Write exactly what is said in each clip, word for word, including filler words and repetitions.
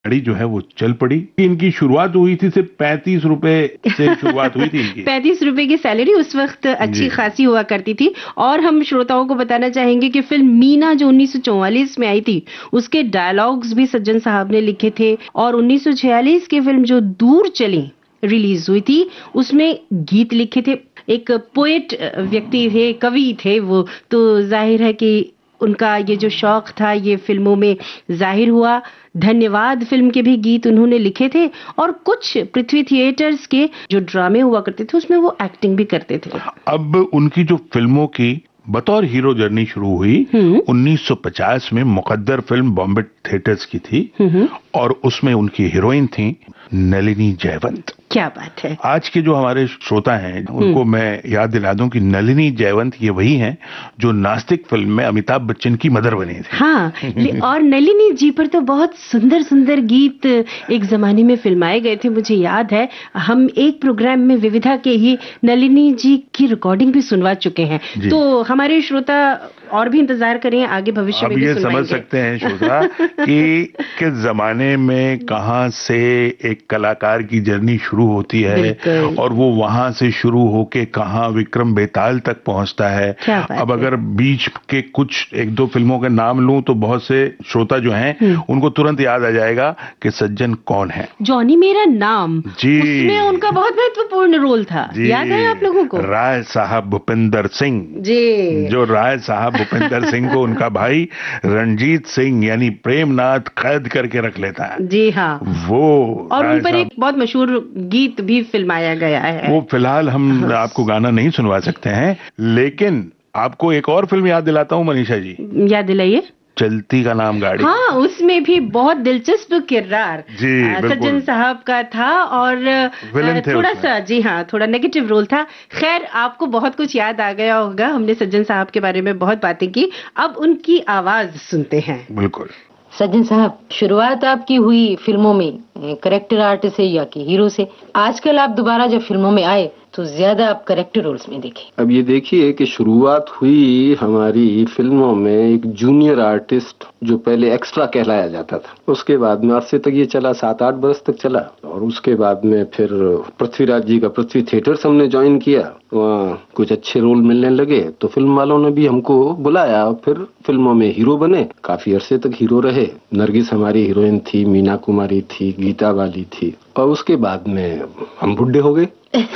गाड़ी जो है वो चल पड़ी। इनकी शुरुआत हुई थी सिर्फ पैंतीस रुपए से शुरुआत हुई थी इनकी। पैंतीस रुपए की सैलरी उस वक्त अच्छी खासी हुआ करती थी। और हम श्रोताओं को बताना चाहेंगे कि फिल्म मीना जो उन्नीस सौ चौवालीस में आई थी, उसके डायलॉग्स भी सज्जन साहब ने लिखे थे। और उन्नीस सौ छियालीस की फिल्म जो दूर चली रिलीज हुई थी, उसमें गीत लिखे थे। एक पोएट व्यक्ति थे, कवि थे वो, तो जाहिर है कि उनका ये जो शौक था ये फिल्मों में जाहिर हुआ। धन्यवाद फिल्म के भी गीत उन्होंने लिखे थे। और कुछ पृथ्वी थिएटर्स के जो ड्रामे हुआ करते थे उसमें वो एक्टिंग भी करते थे। अब उनकी जो फिल्मों की बतौर हीरो जर्नी शुरू हुई उन्नीस सौ पचास में मुकद्दर फिल्म बॉम्बे थिएटर्स की थी और उसमें उनकी हीरोइन थी नलिनी जयवंत। क्या बात है। आज के जो हमारे श्रोता हैं उनको मैं याद दिला दूं कि नलिनी जयवंत ये वही हैं जो नास्तिक फिल्म में अमिताभ बच्चन की मदर बनी थी। हाँ, और नलिनी जी पर तो बहुत सुंदर सुंदर गीत एक जमाने में फिल्माए गए थे। मुझे याद है हम एक प्रोग्राम में विविधा के ही नलिनी जी की रिकॉर्डिंग भी सुनवा चुके हैं। तो हमारे श्रोता और भी इंतजार करें, आगे भविष्य में भी ये समझ सकते हैं श्रोता कि किस जमाने में कहां से एक कलाकार की जर्नी शुरू होती है और वो वहां से शुरू होके कहां विक्रम बेताल तक पहुंचता है। अब अगर बीच के कुछ एक दो फिल्मों के नाम लूं तो बहुत से श्रोता जो हैं उनको तुरंत याद आ जाएगा कि सज्जन कौन है। जॉनी मेरा नाम जी, उसमें उनका बहुत महत्वपूर्ण रोल था। याद है आप लोगों को? राय साहब भूपिंदर सिंह जी, जो राय साहब भूपिंदर सिंह को उनका भाई रणजीत सिंह यानी प्रेमनाथ कैद करके रख लेता है। जी हाँ, वो और उन पर एक बहुत मशहूर गीत भी फिल्माया गया है। वो फिलहाल हम हाँ। आपको गाना नहीं सुनवा सकते हैं, लेकिन आपको एक और फिल्म याद दिलाता हूँ मनीषा जी। याद दिलाइए। चलती का नाम गाड़ी। हाँ, उसमें भी बहुत दिलचस्प किरदार सज्जन साहब का था और थोड़ा सा जी हाँ थोड़ा नेगेटिव रोल था। खैर आपको बहुत कुछ याद आ गया होगा, हमने सज्जन साहब के बारे में बहुत बातें की। अब उनकी आवाज सुनते हैं। बिल्कुल। सज्जन साहब, शुरुआत आपकी हुई फिल्मों में कैरेक्टर आर्टिस्ट से या कि हीरो से। आजकल आप दोबारा जब फिल्मों में आए तो ज्यादा आप कैरेक्टर रोल्स में देखे। अब ये देखिए कि शुरुआत हुई हमारी फिल्मों में एक जूनियर आर्टिस्ट जो पहले एक्स्ट्रा कहलाया जाता था, उसके बाद में अरसे तक ये चला, सात आठ बरस तक चला। और उसके बाद में फिर पृथ्वीराज जी का पृथ्वी थिएटर्स हमने ज्वाइन किया, वहाँ कुछ अच्छे रोल मिलने लगे तो फिल्म वालों ने भी हमको बुलाया और फिर फिल्मों में हीरो बने। काफी अरसे तक हीरो रहे। नरगिस हमारी हीरोइन थी, मीना कुमारी थी, गीता वाली थी। और उसके बाद में हम बुढ़े हो गए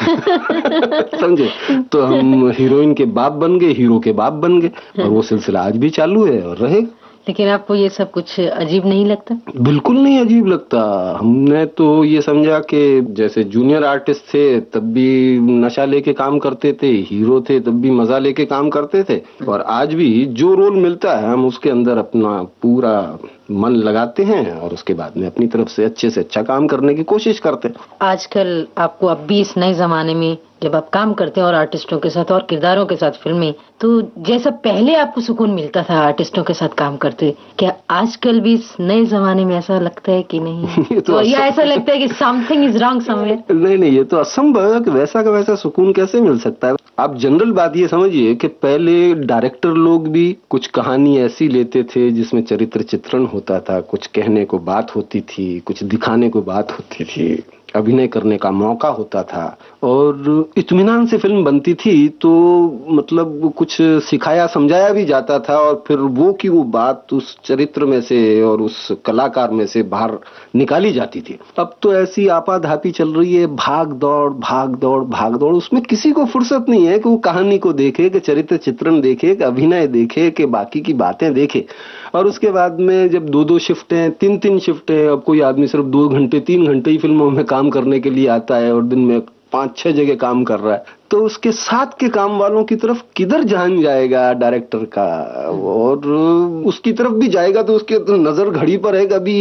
समझे, तो हम हीरोइन के बाप बन गए, हीरो के बाप बन गए और वो सिलसिला आज भी चालू है और रहेगा। लेकिन आपको ये सब कुछ अजीब नहीं लगता? बिल्कुल नहीं अजीब लगता। हमने तो ये समझा कि जैसे जूनियर आर्टिस्ट थे तब भी नशा लेके काम करते थे, हीरो थे तब भी मजा लेके काम करते थे, और आज भी जो रोल मिलता है हम उसके अंदर अपना पूरा मन लगाते हैं और उसके बाद में अपनी तरफ से अच्छे से अच्छा काम करने की कोशिश करते हैं। आजकल आपको अब भी इस नए जमाने में जब आप काम करते हैं और आर्टिस्टों के साथ और किरदारों के साथ फिल्में, तो जैसा पहले आपको सुकून मिलता था आर्टिस्टों के साथ काम करते, क्या आजकल भी इस नए जमाने में ऐसा लगता है कि नहीं? ये तो या ऐसा लगता है कि समथिंग इज रॉन्ग समवेयर? नहीं नहीं, ये तो असंभव है कि वैसा का वैसा सुकून कैसे मिल सकता है। आप जनरल बात ये समझिए कि पहले डायरेक्टर लोग भी कुछ कहानी ऐसी लेते थे जिसमें चरित्र चित्रण होता था, कुछ कहने को बात होती थी, कुछ दिखाने को बात होती थी, अभिनय करने का मौका होता था और इत्मीनान से फिल्म बनती थी। तो मतलब कुछ सिखाया समझाया भी जाता था और फिर वो की वो बात उस चरित्र में से और उस कलाकार में से बाहर निकाली जाती थी। अब तो ऐसी आपाधापी चल रही है, भाग दौड़ भाग दौड़ भाग दौड़, उसमें किसी को फुर्सत नहीं है कि वो कहानी को देखे, कि चरित्र चित्रण देखे, कि अभिनय देखे, कि बाकी की बातें देखे। और उसके बाद में जब दो दो शिफ्टें, तीन तीन शिफ्टें, अब कोई आदमी सिर्फ दो घंटे तीन घंटे ही फिल्मों में काम करने के लिए आता है और दिन में पांच छह जगह काम कर रहा है, तो उसके साथ के काम वालों की तरफ किधर ध्यान जाएगा डायरेक्टर का? और उसकी तरफ भी जाएगा तो उसके तो नजर घड़ी पर है, कभी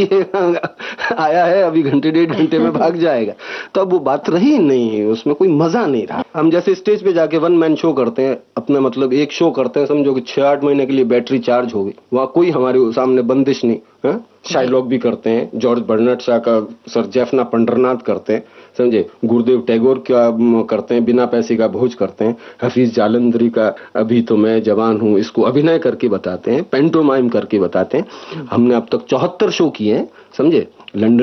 आया है अभी घंटे डेढ़ घंटे में भाग जाएगा। तो अब वो बात रही नहीं, उसमें कोई मजा नहीं रहा। हम जैसे स्टेज पे जाके वन मैन शो करते हैं, अपना मतलब एक शो करते हैं, समझो कि छह आठ महीने के लिए बैटरी चार्ज हो गई, वहाँ कोई हमारे सामने बंदिश नहीं है। शाइलॉक भी करते हैं, जॉर्ज बर्नार्ड शॉ का सर जैफना पंडरनाथ करते हैं, समझे, गुरुदेव टैगोर का करते हैं, बिना पैसे का भोज करते हैं, हफीज जालंधरी का अभी तो मैं जवान हूँ, इसको अभिनय करके बताते हैं, पेंटोमाइम करके बताते हैं। हमने अब तक चौहत्तर शो किए हैं, समझे। लंदन